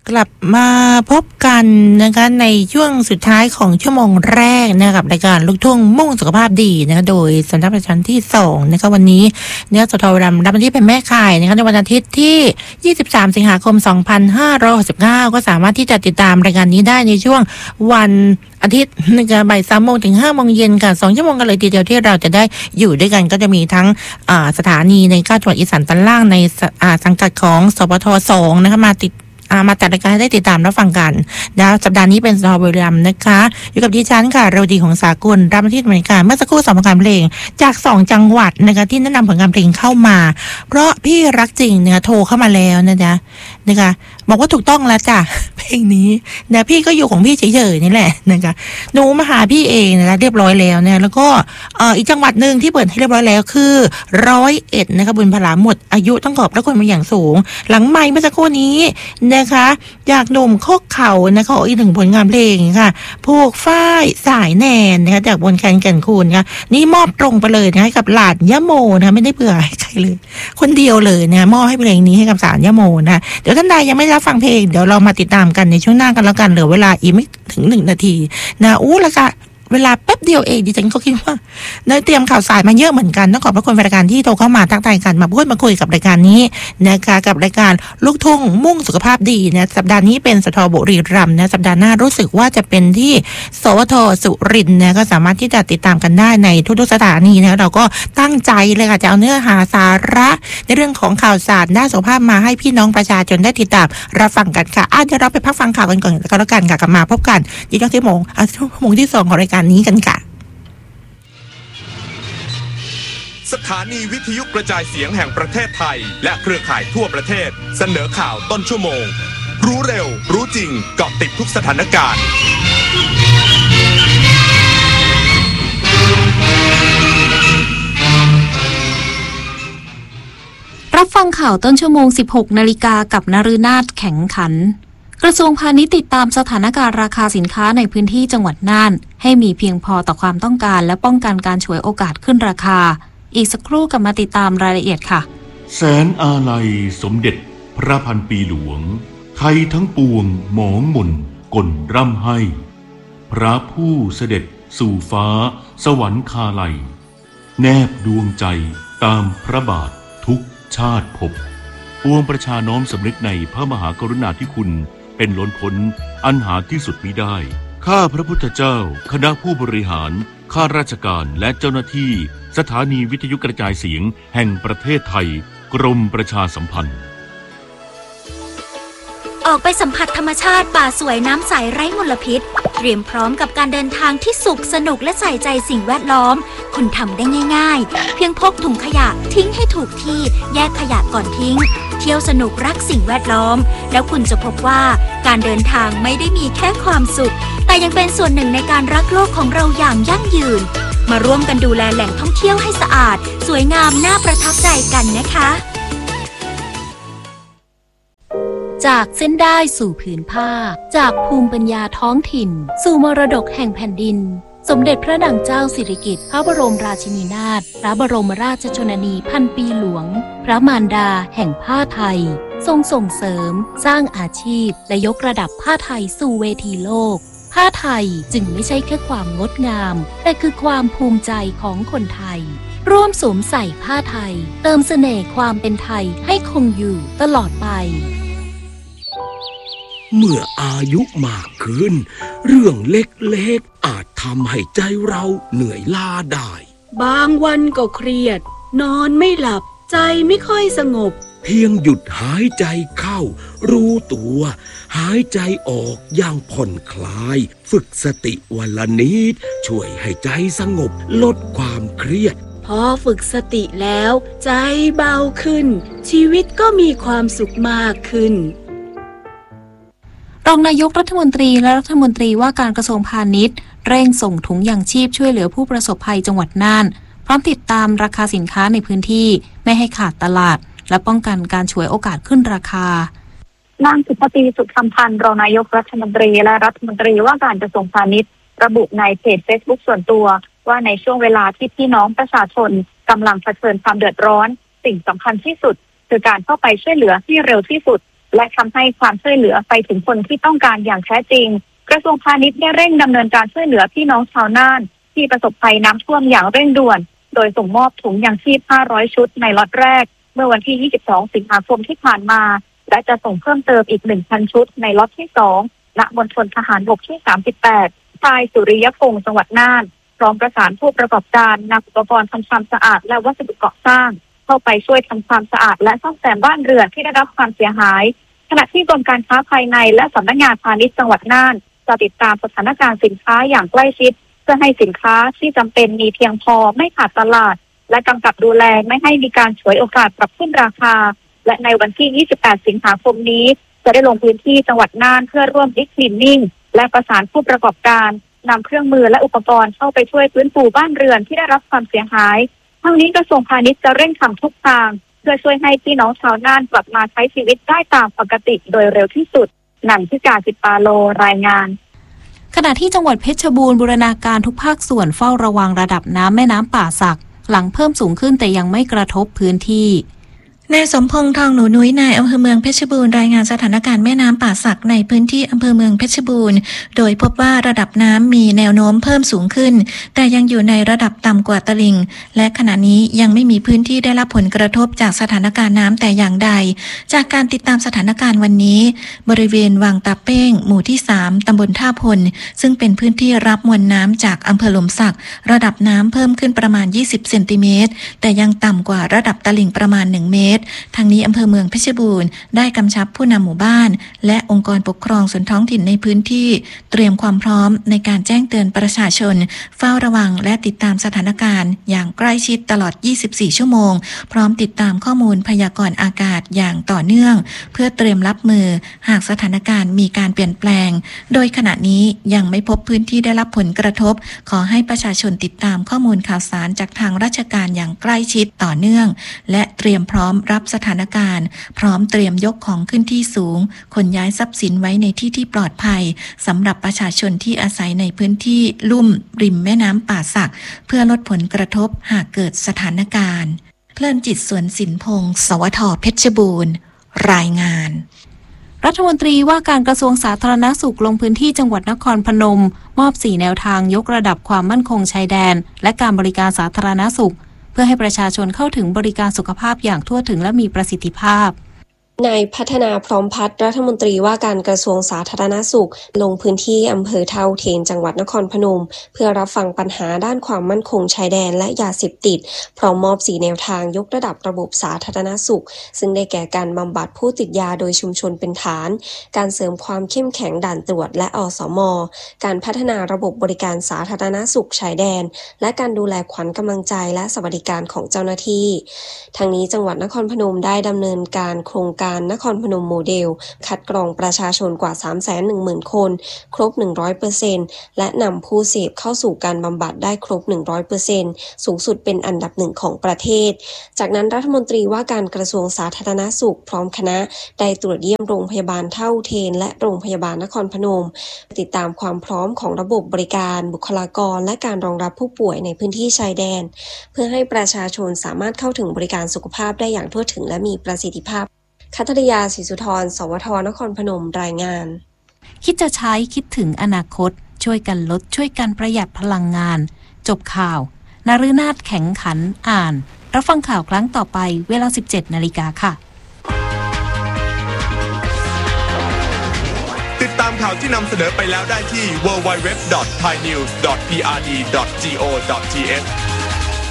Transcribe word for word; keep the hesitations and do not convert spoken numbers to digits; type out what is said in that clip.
กลับมาพบกันนะคะในช่วงสุดท้ายของชั่วโมงแรกนะกับรายการลูกทุ่งมุ่งสุขภาพดีนะคะโดยสำนักประชาที่สองนะคะวันนี้เนื้อสทรำรับหน้าที่เป็นแม่ข่ายนะคะในวันอาทิตย์ที่ยี่สิบสามสิงหาคมสองพันห้าร้อยหกสิบเก้าก็สามารถที่จะติดตามรายการนี้ได้ในช่วงวันอาทิตย์นะคะบ่ายสามโมงถึงห้าโมงเย็นค่ะสองชั่วโมงกันเลยทีเดียวที่เราจะได้อยู่ด้วยกันก็จะมีทั้งสถานีในเก้าจังหวัดอีสานตอนล่างในสังกัดของสปทสองนะคะมาติดมาจัดรายการให้ได้ติดตามรับฟังกันนะสัปดาห์นี้เป็นสทบุรีรัมย์นะคะอยู่กับดิฉันค่ะเรวดีของสากลรับหน้าที่ดำเนินการเมื่อสักครู่สองผลงานเพลงจากสองจังหวัดนะคะที่แนะนำผลงานเพลงเข้ามาเพราะพี่รักจริงเนี่ยโทรเข้ามาแล้วนะจ๊ะนะคะบอกว่าถูกต้องแล้วจ้ะเพลงนี้นะพี่ก็อยู่ของพี่เฉยๆนี่แหละนะคะหนูมาหาพี่เองนะคะเรียบร้อยแล้วเนี่ยแล้วก็เอ่ออีกจังหวัดนึงที่เปิดให้เรียบร้อยแล้วคือร้อยเอ็ดนะคะบุญพลาหมดอายุต้องขอบพระคุณมาอย่างสูงหลังไมค์เมื่อสักครู่นี้นะคะจากหนุ่มโคกเขานะคะอีกหนึ่งผลงานเพลงค่ะผูกฝ้ายสายแนนนะคะจากบนแคนแก่นคูนค่ะนี่มอบตรงไปเลยนะคะให้กับหลานยะโมนะคะไม่ได้เผื่อให้ใครเลยคนเดียวเลยนะคะมอบให้เพลงนี้ให้กับสารยะโมนะเดี๋ยวท่านใดยังไม่รับฟังเพลงเดี๋ยวเรามาติดตามกันในช่วงหน้ากันแล้วกันเหลือเวลาอีกไม่ถึงหนึ่งนาทีนะอู้ละค่ะเวลาแป๊บเดียวเองดิฉันก็คิดว่าเนยเตรียมข่าวสารมาเยอะเหมือนกันต้องขอบพระคุณรายการที่โทรเข้ามาทักทายกันมาพูดมาคุยกับรายการนี้นะคะกับรายการลูกทุ่งมุ่งสุขภาพดีนะสัปดาห์นี้เป็นสทบุรีรัมย์นะสัปดาห์หน้ารู้สึกว่าจะเป็นที่สวทสุรินทร์นะก็สามารถที่จะติดตามกันได้ในทุกๆสถานีนะเราก็ตั้งใจเลยค่ะจะเอาเนื้อหาสาระในเรื่องของข่าวสารด้านสุขภาพมาให้พี่น้องประชาชนได้ติดตามรับฟังกันค่ะอ่ะเดี๋ยวเราไปพักฟังข่าวกันก่อนก็แล้วกันค่ะกลับมาพบกันในช่วงที่โมงอ่ะชั่วโมงที่สองของรายการนี้กันค่ะสถานีวิทยุกระจายเสียงแห่งประเทศไทยและเครือข่ายทั่วประเทศเสนอข่าวต้นชั่วโมงรู้เร็วรู้จริงเกาะติดทุกสถานการณ์รับฟังข่าวต้นชั่วโมง สิบหกนาฬิกากับนฤนาถแข็งขันกระทรวงพาณิชย์ติดตามสถานการณ์ราคาสินค้าในพื้นที่จังหวัดน่านให้มีเพียงพอต่อความต้องการและป้องกันการฉวยโอกาสขึ้นราคาอีกสักครู่กลับมาติดตามรายละเอียดค่ะแสนอาลัยสมเด็จพระพันปีหลวงไทยทั้งปวงหมองหม่นก่นร่ำให้พระผู้เสด็จสู่ฟ้าสวรรคาลัยแนบดวงใจตามพระบาททุกชาติภพปวงประชาน้อมสำนึกในพระมหากรุณาธิคุณเป็นล้นพ้นอันหาที่สุดมิได้ข้าพระพุทธเจ้าคณะผู้บริหารข้าราชการและเจ้าหน้าที่สถานีวิทยุกระจายเสียงแห่งประเทศไทยกรมประชาสัมพันธ์ออกไปสัมผัสธรรมชาติป่าสวยน้ำใสไร้มลพิษเตรียมพร้อมกับการเดินทางที่สุขสนุกและใส่ใจสิ่งแวดล้อมคุณทำได้ง่ายๆเพียงพกถุงขยะทิ้งให้ถูกที่แยกขยะก่อนทิ้งเที่ยวสนุกรักสิ่งแวดล้อมแล้วคุณจะพบว่าการเดินทางไม่ได้มีแค่ความสุขแต่ยังเป็นส่วนหนึ่งในการรักโลกของเราอย่างยั่งยืนมาร่วมกันดูแลแหล่งท่องเที่ยวให้สะอาดสวยงามน่าประทับใจกันนะคะจากเส้นได้สู่ผืนผ้าจากภูมิปัญญาท้องถิ่นสู่มรดกแห่งแผ่นดินสมเด็จพระนางเจ้าสิริกิติ์พระบรมราชินีนาถพระบรมราชชนนีพันปีหลวงพระมารดาแห่งผ้าไทยทรงส่งเสริมสร้างอาชีพและยกระดับผ้าไทยสู่เวทีโลกผ้าไทยจึงไม่ใช่แค่ความงดงามแต่คือความภูมิใจของคนไทยร่วมสวมใส่ผ้าไทยเติมเสน่ห์ความเป็นไทยให้คงอยู่ตลอดไปเมื่ออายุมากขึ้นเรื่องเล็กๆอาจทำให้ใจเราเหนื่อยล้าได้บางวันก็เครียดนอนไม่หลับใจไม่ค่อยสงบเพียงหยุดหายใจเข้ารู้ตัวหายใจออกอย่างผ่อนคลายฝึกสติวันละนิดช่วยให้ใจสงบลดความเครียดพอฝึกสติแล้วใจเบาขึ้นชีวิตก็มีความสุขมากขึ้นรองนายกรัฐมนตรีและรัฐมนตรีว่าการกระทรวงพาณิชย์เร่งส่งถุงยางชีพช่วยเหลือผู้ประสบภัยจังหวัดน่านพร้อมติดตามราคาสินค้าในพื้นที่ไม่ให้ขาดตลาดและป้องกันการฉวยโอกาสขึ้นราคานางสุภตีสุขสัมพันธ์รองนายกรัฐมนตรีและรัฐมนตรีว่าการกระทรวงพาณิชย์ระบุในเพจ Facebook ส่วนตัวว่าในช่วงเวลาที่พี่น้องประชาชนกำลังเผชิญความเดือดร้อนสิ่งสำคัญที่สุดคือการเข้าไปช่วยเหลือที่เร็วที่สุดและทำให้ความช่วยเหลือไปถึงคนที่ต้องการอย่างแท้จริงกระทรวงพาณิชย์ได้เร่งดำเนินการช่วยเหลือพี่น้องชาวน่านที่ประสบภัยน้ำท่วมอย่างเร่งด่วนโดยส่งมอบถุงยางชีพห้าร้อยชุดในล็อตแรกเมื่อวันที่ยี่สิบสองสิงหาคมที่ผ่านมาและจะส่งเพิ่มเติมอีก หนึ่งพัน ชุดในล็อตที่สองณมณฑลทหารบกที่สามสิบแปดชายสุริยพงษ์จังหวัดน่านพร้อมประสานผู้ประกอบการนำอุปกรณ์ทำความสะอาดและวัสดุก่อสร้างเข้าไปช่วยทำความสะอาดและซ่อมแซมบ้านเรือนที่ได้รับความเสียหายขณะที่กรมการค้าภายในและสำนักงานพาณิชย์จังหวัดน่านจะติดตามสถานการณ์สินค้าอย่างใกล้ชิดเพื่อให้สินค้าที่จำเป็นมีเพียงพอไม่ขาดตลาดและกำกับดูแลไม่ให้มีการฉวยโอกาสปรับขึ้นราคาและในวันที่ยี่สิบแปดสิงหาคมนี้จะได้ลงพื้นที่จังหวัดน่านเพื่อร่วมดิสคลีนนิ่งและประสานผู้ประกอบการนำเครื่องมือและอุปกรณ์เข้าไปช่วยฟื้นฟูบ้านเรือนที่ได้รับความเสียหายทั้งนี้กระทรวงพาณิชย์จะเร่งทำทุกทางเพื่อช่วยให้พี่น้องชาวน่านกลับมาใช้ชีวิตได้ตามปกติโดยเร็วที่สุดหนังพิกาจิตปาโลรายงานขณะที่จังหวัดเพชรบูรณ์บูรณาการทุกภาคส่วนเฝ้าระวังระดับน้ำแม่น้ำป่าสักหลังเพิ่มสูงขึ้นแต่ยังไม่กระทบพื้นที่นายสมพงษ์ทองหนูนุ้ยนายอำเภอเมืองเพชรบูรณ์รายงานสถานการณ์แม่น้ำป่าสักในพื้นที่อำเภอเมืองเพชรบูรณ์โดยพบว่าระดับน้ำมีแนวโน้มเพิ่มสูงขึ้นแต่ยังอยู่ในระดับต่ำกว่าตลิ่งและขณะนี้ยังไม่มีพื้นที่ได้รับผลกระทบจากสถานการณ์น้ำแต่อย่างใดจากการติดตามสถานการณ์วันนี้บริเวณวังตาเป้งหมู่ที่สามตำบลท่าพลซึ่งเป็นพื้นที่รับมวลน้ำจากอำเภอหลมสักระดับน้ำเพิ่มขึ้นประมาณยี่สิบเซนติเมตรแต่ยังต่ำกว่าระดับตลิ่งประมาณหนึ่งเมตรทางนี้อำเภอเมืองเพชรบูรณ์ได้กำชับผู้นำหมู่บ้านและองค์กรปกครองส่วนท้องถิ่นในพื้นที่เตรียมความพร้อมในการแจ้งเตือนประชาชนเฝ้าระวังและติดตามสถานการณ์อย่างใกล้ชิดตลอดยี่สิบสี่ชั่วโมงพร้อมติดตามข้อมูลพยากรณ์อากาศอย่างต่อเนื่องเพื่อเตรียมรับมือหากสถานการณ์มีการเปลี่ยนแปลงโดยขณะนี้ยังไม่พบพื้นที่ได้รับผลกระทบขอให้ประชาชนติดตามข้อมูลข่าวสารจากทางราชการอย่างใกล้ชิดต่อเนื่องและเตรียมพร้อมรับสถานการณ์พร้อมเตรียมยกของขึ้นที่สูงขนย้ายทรัพย์สินไว้ในที่ที่ปลอดภัยสำหรับประชาชนที่อาศัยในพื้นที่ลุ่มริมแม่น้ำป่าสักเพื่อลดผลกระทบหากเกิดสถานการณ์เพลินจิตสวนสินพงศ์สวทเพชรบูรณ์รายงานรัฐมนตรีว่าการกระทรวงสาธารณสุขลงพื้นที่จังหวัดนครพนมมอบสี่แนวทางยกระดับความมั่นคงชายแดนและการบริการสาธารณสุขเพื่อให้ประชาชนเข้าถึงบริการสุขภาพอย่างทั่วถึงและมีประสิทธิภาพนายพัฒนาพร้อมพัฒน์รัฐมนตรีว่าการกระทรวงสาธารณสุขลงพื้นที่อำเภอเท่าเทนจังหวัดนครพนมเพื่อรับฟังปัญหาด้านความมั่นคงชายแดนและยาเสพติดพร้อมมอบสี่แนวทางยกระดับระบบสาธารณสุขซึ่งได้แก่การบำบัดผู้ติดยาโดยชุมชนเป็นฐานการเสริมความเข้มแข็งด่านตรวจและอสม.การพัฒนาระบบบริการสาธารณสุขชายแดนและการดูแลขวัญกำลังใจและสวัสดิการของเจ้าหน้าที่ทางนี้จังหวัดนครพนมได้ดำเนินการโครงการนครพนมโมเดลคัดกรองประชาชนกว่า สามแสนหนึ่งหมื่น คนครบ หนึ่งร้อยเปอร์เซ็นต์ และนำผู้เสพเข้าสู่การบำบัดได้ครบ หนึ่งร้อยเปอร์เซ็นต์ สูงสุดเป็นอันดับหนึ่งของประเทศจากนั้นรัฐมนตรีว่าการกระทรวงสาธารณสุขพร้อมคณะได้ตรวจเยี่ยมโรงพยาบาลเท่าเทนและโรงพยาบาลนครพนมติดตามความพร้อมของระบบบริการบุคลากรและการรองรับผู้ป่วยในพื้นที่ชายแดนเพื่อให้ประชาชนสามารถเข้าถึงบริการสุขภาพได้อย่างทั่วถึงและมีประสิทธิภาพคัทริยาศรีสุธรสวทนครพนมรายงานคิดจะใช้คิดถึงอนาคตช่วยกันลดช่วยกันประหยัดพลังงานจบข่าวนฤนาถแข็งขันอ่านรับฟังข่าวครั้งต่อไปเวลา สิบเจ็ดนาฬิกาค่ะติดตามข่าวที่นำเสนอไปแล้วได้ที่ ดับเบิลยู ดับเบิลยู ดับเบิลยู ดอท ไทยนิวส์ ดอท พี อาร์ ดี ดอท จี โอ ดอท ที เอช